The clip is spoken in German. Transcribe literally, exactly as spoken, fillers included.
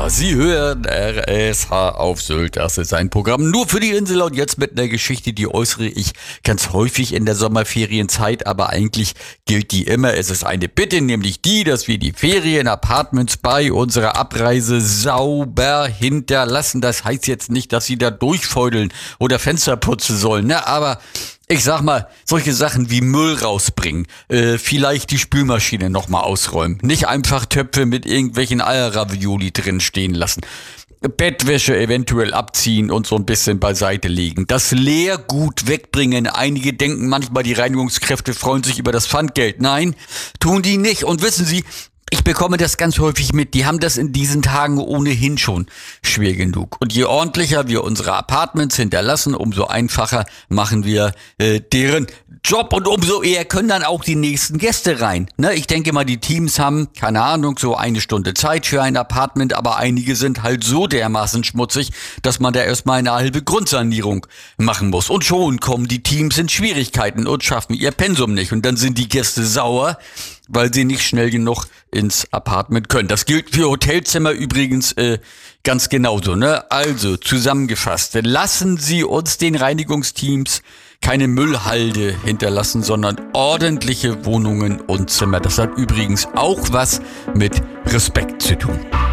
Ja, Sie hören R S H auf Sylt. Das ist ein Programm nur für die Insel und jetzt mit einer Geschichte, die äußere ich ganz häufig in der Sommerferienzeit, aber eigentlich gilt die immer. Es ist eine Bitte, nämlich die, dass wir die Ferienapartments bei unserer Abreise sauber hinterlassen. Das heißt jetzt nicht, dass Sie da durchfeudeln oder Fenster putzen sollen, ne? Aber ich sag mal, solche Sachen wie Müll rausbringen, äh, vielleicht die Spülmaschine nochmal ausräumen, nicht einfach Töpfe mit irgendwelchen Eierravioli drin stehen lassen, Bettwäsche eventuell abziehen und so ein bisschen beiseite legen, das Leergut wegbringen. Einige denken manchmal, die Reinigungskräfte freuen sich über das Pfandgeld. Nein, tun die nicht. Und wissen Sie, ich bekomme das ganz häufig mit. Die haben das in diesen Tagen ohnehin schon schwer genug. Und je ordentlicher wir unsere Apartments hinterlassen, umso einfacher machen wir äh, deren Job und umso eher können dann auch die nächsten Gäste rein. Ne? Ich denke mal, die Teams haben, keine Ahnung, so eine Stunde Zeit für ein Apartment, aber einige sind halt so dermaßen schmutzig, dass man da erstmal eine halbe Grundsanierung machen muss. Und schon kommen die Teams in Schwierigkeiten und schaffen ihr Pensum nicht. Und dann sind die Gäste sauer, weil sie nicht schnell genug ins Apartment können. Das gilt für Hotelzimmer übrigens äh, ganz genauso. Ne? Also zusammengefasst, lassen Sie uns den Reinigungsteams keine Müllhalde hinterlassen, sondern ordentliche Wohnungen und Zimmer. Das hat übrigens auch was mit Respekt zu tun.